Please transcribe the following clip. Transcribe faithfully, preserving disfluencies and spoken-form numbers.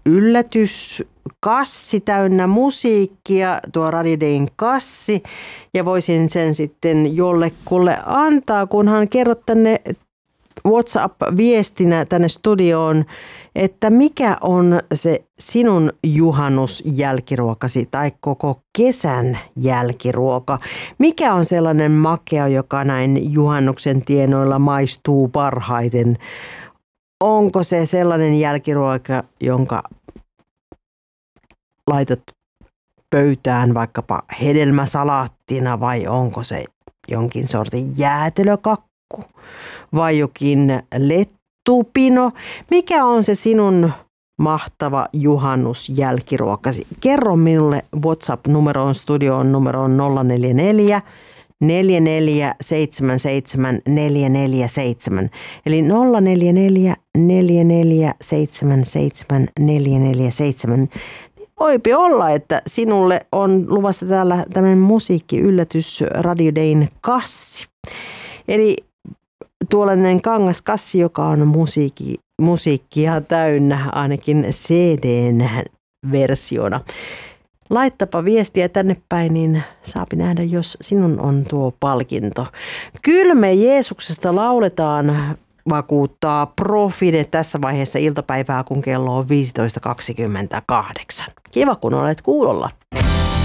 yllätyskassi täynnä musiikkia, tuo Radio Dayn kassi, ja voisin sen sitten jollekulle antaa, kunhan kerrot tänne WhatsApp-viestinä tänne studioon, että mikä on se sinun juhannusjälkiruokasi tai koko kesän jälkiruoka? Mikä on sellainen makea, joka näin juhannuksen tienoilla maistuu parhaiten? Onko se sellainen jälkiruoka, jonka laitat pöytään vaikkapa hedelmäsalaattina, vai onko se jonkin sortin jäätelökakku vai jokin lettupino? Mikä on se sinun mahtava juhannusjälkiruokasi? Kerro minulle WhatsApp-numeroon studioon numeroon nolla neljä neljä neljä neljä seitsemän seitsemän neljä neljä seitsemän. Eli nolla neljä neljä neljä neljä seitsemän seitsemän neljä neljä seitsemän. Voipi olla, että sinulle on luvassa täällä tämmöinen musiikkiyllätys Radio Dayn kassi. Eli tuollainen kangaskassi, joka on musiikki, musiikkia täynnä, ainakin C D:n versiona. Laittapa viestiä tänne päin, niin saapi nähdä, jos sinun on tuo palkinto. Kyllä me Jeesuksesta lauletaan, vakuuttaa Profide tässä vaiheessa iltapäivää, kun kello on viisitoista kaksikymmentäkahdeksan. Kiva, kun olet kuulolla.